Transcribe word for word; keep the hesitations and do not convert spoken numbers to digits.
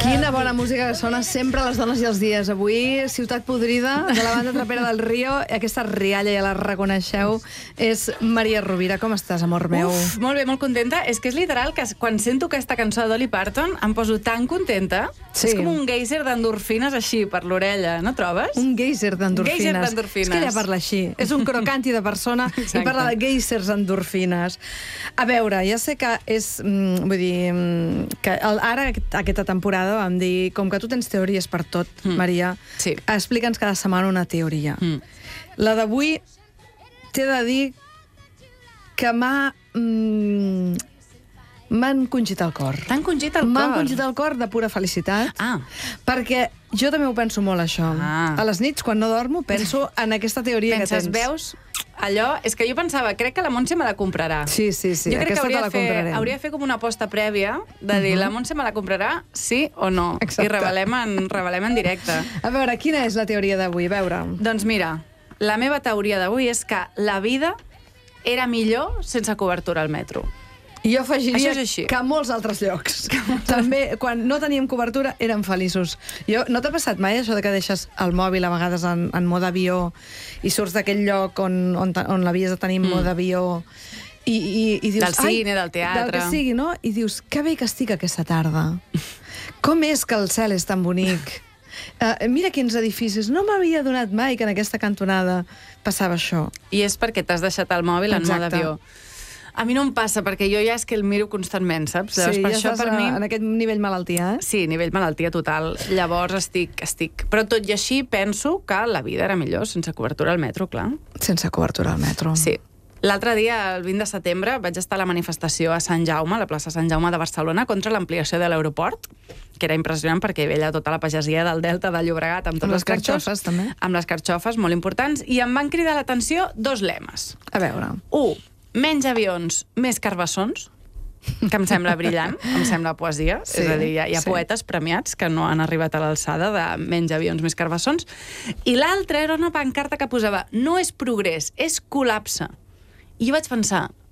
Quina bona música que sona sempre a les dones i els dies. Avui, Ciutat Podrida, de la banda trapera del Rio. Aquesta rialla, ja la reconeixeu, és Maria Rovira. Com estàs, amor meu? Uf, molt bé, molt contenta. És que és literal que quan sento aquesta cançó de Dolly Parton em poso tan contenta. Sí. És com un geyser d'endorfines així per l'orella, no trobes? Un geyser d'endorfines. Geyser d'endorfines. És que ella parla així. És un crocanti de persona i parla de geysers endorfines. A veure, ja sé que és... Mm, vull dir, mm, que el, ara, aquesta temporada, vam dir, com que tu tens teories per tot, mm. Maria, sí. explica'ns cada setmana una teoria. Mm. La d'avui t'he de dir que m'ha... Mm, m'ha encongit el cor. T'ha encongit el cor? M'ha encongit el cor de pura felicitat. Ah. Perquè jo també ho penso molt, això. Ah. A les nits, quan no dormo, penso en aquesta teoria Penses, que tens. veus? Allò, és que jo pensava, crec que la Montse me la comprarà. Sí, sí, sí, jo crec aquesta que te la de fer, comprarem. hauria de fer com una aposta prèvia de dir, uh -huh. la Montse me la comprarà, sí o no? Exacte. I revelem en, revelem en directe. A veure, quina és la teoria d'avui? A veure. Doncs mira, la meva teoria d'avui és que la vida era millor sense cobertura al metro. I jo afegiria que a molts altres llocs. També, quan no teníem cobertura, érem feliços. Jo, no t'ha passat mai això de que deixes el mòbil a vegades en, en mode avió i surts d'aquell lloc on, on, on l'havies de tenir en mode avió i, i, i dius... Del cine, del teatre... Del que sigui, no? I dius, que bé que estic aquesta tarda. Com és que el cel és tan bonic? Uh, mira quins edificis. No m'havia donat mai que en aquesta cantonada passava això. I és perquè t'has deixat el mòbil en mode avió. A mi no em passa, perquè jo ja és que el miro constantment, saps? Sí, per ja això, estàs per mi... en aquest nivell malaltia, eh? Sí, nivell malaltia total. Llavors estic, estic... Però tot i així penso que la vida era millor sense cobertura al metro, clar. Sense cobertura al metro. Sí. L'altre dia, el vint de setembre, vaig estar a la manifestació a Sant Jaume, a la plaça Sant Jaume de Barcelona, contra l'ampliació de l'aeroport, que era impressionant perquè hi veia tota la pagesia del Delta de Llobregat amb tots amb els les carxofes, també. Amb les carxofes, molt importants, i em van cridar l'atenció dos lemes. A veure. Un, menys avions, més carbassons, que em sembla brillant, em sembla poesia. Sí, és a dir, hi ha, hi ha sí. poetes premiats que no han arribat a l'alçada de menys avions, més carbassons. I l'altre era una pancarta que posava no és progrés, és col·lapse. I jo vaig pensar,